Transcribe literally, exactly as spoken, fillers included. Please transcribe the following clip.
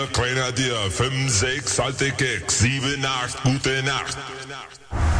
Kleiner Dir, fünf, sechs, alte Keks, sieben, acht, gute Nacht.